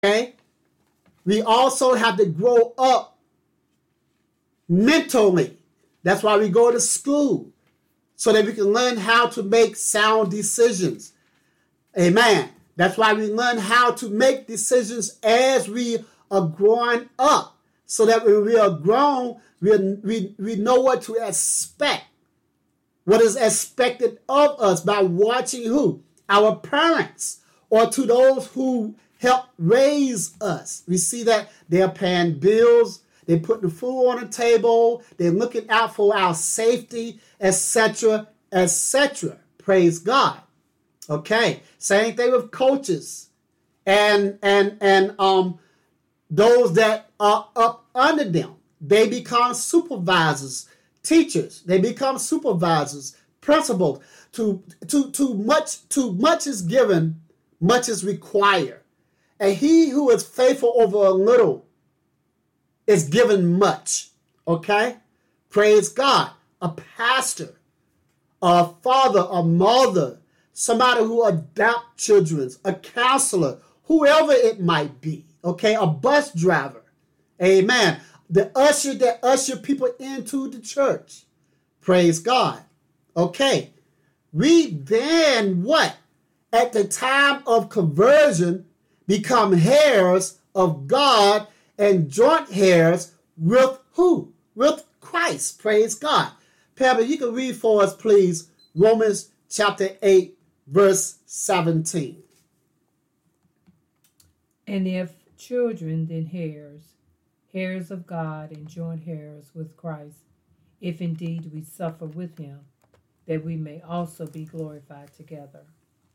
Okay? We also have to grow up mentally. That's why we go to school, so that we can learn how to make sound decisions. Amen. That's why we learn how to make decisions as we are growing up, so that when we are grown, we know what to expect, what is expected of us by watching who? Our parents, or to those who help raise us. We see that they're paying bills, they're putting food on the table, they're looking out for our safety, etc., etc. Praise God. Okay, same thing with coaches and those that are up under them. They become supervisors, teachers. They become supervisors, principals. Too much is given, much is required. And he who is faithful over a little is given much. Okay? Praise God. A pastor, a father, a mother, somebody who adopts children, a counselor, whoever it might be. Okay? A bus driver. Amen. The usher that usher people into the church. Praise God. Okay. We then what? At the time of conversion, become heirs of God and joint heirs with who? With Christ. Praise God. Pamela, you can read for us, please, Romans chapter 8, verse 17. And if children, then heirs, heirs of God and joint heirs with Christ, if indeed we suffer with him, that we may also be glorified together.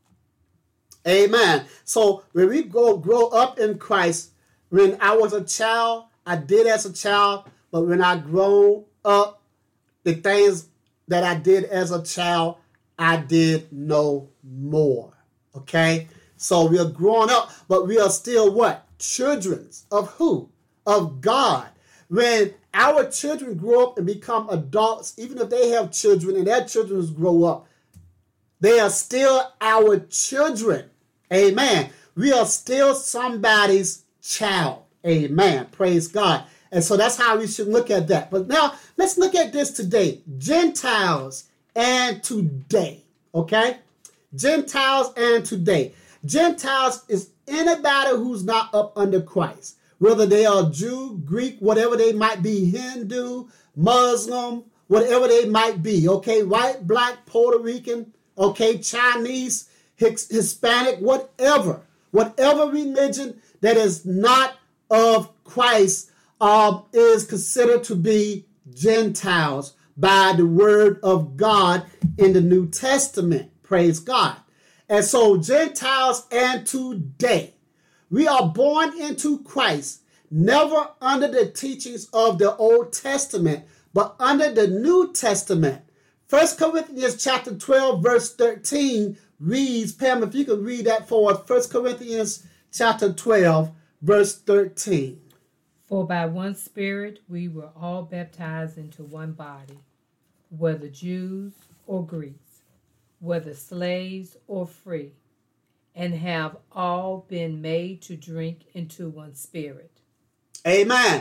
Amen. So when we grow up in Christ, when I was a child, I did as a child, but when I grown up, the things that I did as a child, I did no more. Okay? So we are growing up, but we are still what? Children of who? Of God. When our children grow up and become adults, even if they have children and their children grow up, they are still our children. Amen. We are still somebody's child. Amen. Praise God. And so that's how we should look at that. But now let's look at this today. Gentiles and today. Okay? Gentiles and today. Gentiles is anybody who's not up under Christ. Whether they are Jew, Greek, whatever they might be, Hindu, Muslim, whatever they might be. Okay? White, black, Puerto Rican, okay, Chinese, Hispanic, whatever religion that is not of Christ is considered to be Gentiles by the word of God in the New Testament. Praise God. And so Gentiles and today, we are born into Christ, never under the teachings of the Old Testament, but under the New Testament. 1 Corinthians chapter 12, verse 13 reads, Pam, if you could read that for us, 1 Corinthians chapter 12, verse 13. For by one Spirit we were all baptized into one body, whether Jews or Greeks, whether slaves or free, and have all been made to drink into one Spirit. Amen.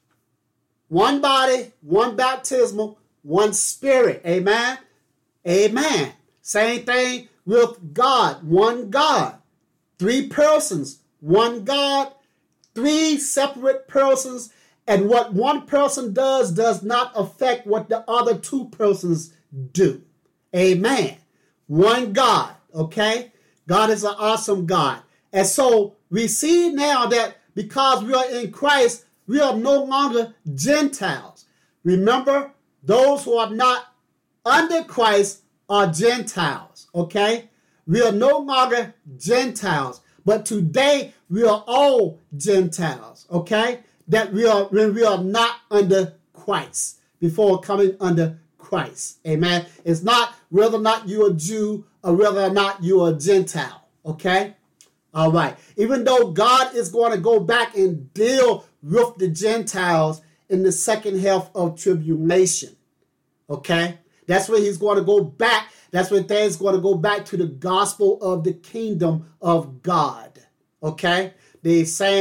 One body, one baptismal, one Spirit. Amen. Amen. Same thing with God. One God. Three persons. One God. Three separate persons. And what one person does not affect what the other two persons do. Amen. One God. Okay? God is an awesome God. And so we see now that because we are in Christ, we are no longer Gentiles. Remember, those who are not under Christ are Gentiles, okay? We are no longer Gentiles, but today we are all Gentiles, okay? That when we are not under Christ, before coming under Christ, amen? It's not whether or not you're a Jew or whether or not you're a Gentile, okay? All right. Even though God is going to go back and deal with the Gentiles in the second half of tribulation. Okay? That's where he's going to go back. That's where things going to go back to the gospel of the kingdom of God. Okay? The same